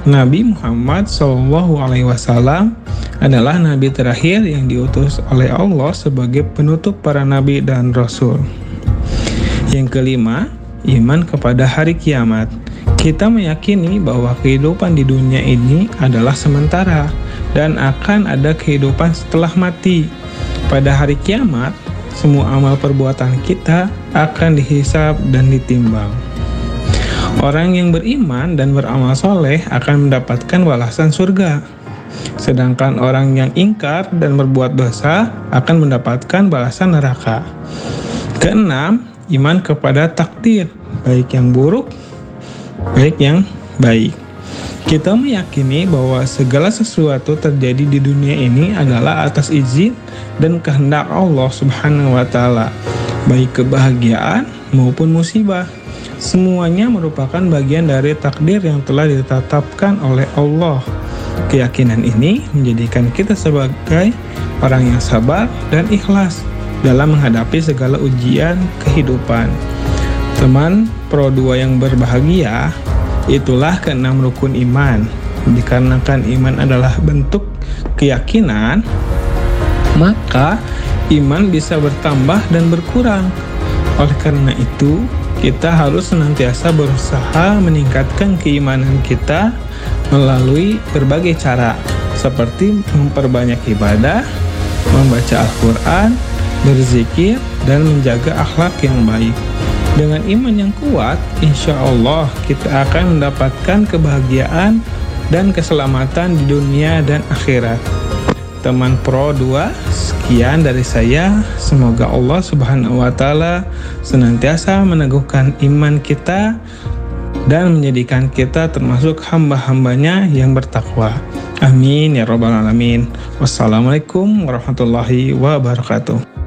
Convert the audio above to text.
Nabi Muhammad SAW adalah nabi terakhir yang diutus oleh Allah sebagai penutup para nabi dan rasul. Yang kelima, iman kepada hari kiamat. Kita meyakini bahwa kehidupan di dunia ini adalah sementara dan akan ada kehidupan setelah mati. Pada hari kiamat, semua amal perbuatan kita akan dihisab dan ditimbang. Orang yang beriman dan beramal soleh akan mendapatkan balasan surga. Sedangkan orang yang ingkar dan berbuat dosa akan mendapatkan balasan neraka. Keenam, iman kepada takdir, baik yang buruk, baik yang baik. Kita meyakini bahwa segala sesuatu terjadi di dunia ini adalah atas izin dan kehendak Allah Subhanahu wa Ta'ala, baik kebahagiaan maupun musibah. Semuanya merupakan bagian dari takdir yang telah ditetapkan oleh Allah. Keyakinan ini menjadikan kita sebagai orang yang sabar dan ikhlas dalam menghadapi segala ujian kehidupan. Teman Pro 2 yang berbahagia, itulah keenam rukun iman. Dikarenakan iman adalah bentuk keyakinan, maka iman bisa bertambah dan berkurang. Oleh karena itu, kita harus senantiasa berusaha meningkatkan keimanan kita melalui berbagai cara, seperti memperbanyak ibadah, membaca Al-Quran, berzikir, dan menjaga akhlak yang baik. Dengan iman yang kuat, insya Allah kita akan mendapatkan kebahagiaan dan keselamatan di dunia dan akhirat. Teman Pro 2, sekian dari saya. Semoga Allah Subhanahu wa Ta'ala senantiasa meneguhkan iman kita dan menjadikan kita termasuk hamba-hambanya yang bertakwa. Amin ya rabbal alamin. Wassalamualaikum warahmatullahi wabarakatuh.